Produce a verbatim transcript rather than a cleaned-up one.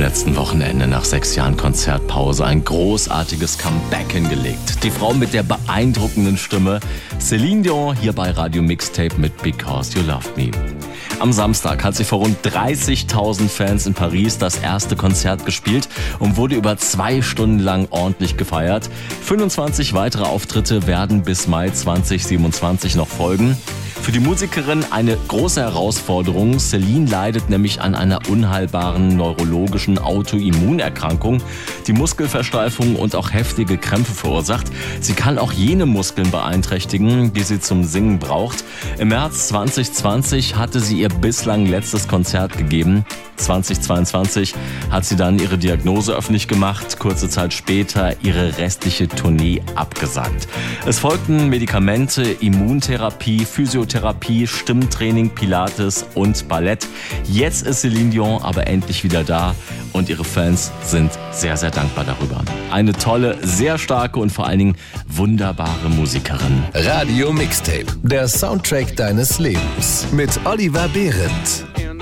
letzten Wochenende nach sechs Jahren Konzertpause ein großartiges Comeback hingelegt. Die Frau mit der beeindruckenden Stimme, Céline Dion, hier bei Radio Mixtape mit Because You Loved Me. Am Samstag hat sie vor rund dreißigtausend Fans in Paris das erste Konzert gespielt und wurde über zwei Stunden lang ordentlich gefeiert. fünfundzwanzig weitere Auftritte werden bis Mai zweitausendsiebenundzwanzig noch folgen. Für die Musikerin eine große Herausforderung. Céline leidet nämlich an einer unheilbaren neurologischen Autoimmunerkrankung, die Muskelversteifung und auch heftige Krämpfe verursacht. Sie kann auch jene Muskeln beeinträchtigen, die sie zum Singen braucht. Im März zweitausendzwanzig hatte sie ihr bislang letztes Konzert gegeben. zweitausendzweiundzwanzig hat sie dann ihre Diagnose öffentlich gemacht, kurze Zeit später ihre restliche Tournee abgesagt. Es folgten Medikamente, Immuntherapie, Physiotherapie, Stimmtraining, Pilates und Ballett. Jetzt ist Céline Dion aber endlich wieder da und ihre Fans sind sehr, sehr dankbar darüber. Eine tolle, sehr starke und vor allen Dingen wunderbare Musikerin. Radio Mixtape, der Soundtrack deines Lebens mit Oliver Behrendt.